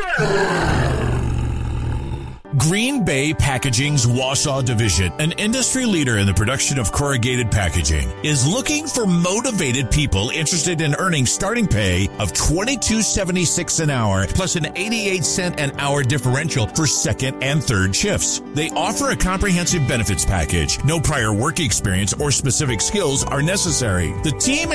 Green Bay Packaging's Wausau division, an industry leader in the production of corrugated packaging, is looking for motivated people interested in earning starting pay of $22.76 an hour plus an 88-cent an hour differential for second and third shifts. They offer a comprehensive benefits package. No prior work experience or specific skills are necessary. The team